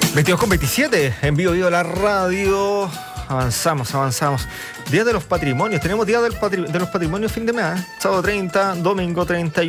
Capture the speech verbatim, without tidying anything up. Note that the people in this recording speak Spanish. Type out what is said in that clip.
veintidós con veintisiete, en vivo, vivo la radio. Avanzamos, avanzamos. Día de los patrimonios. Tenemos Día del patri- de los patrimonios fin de mes. ¿eh? Sábado treinta, domingo treinta y uno.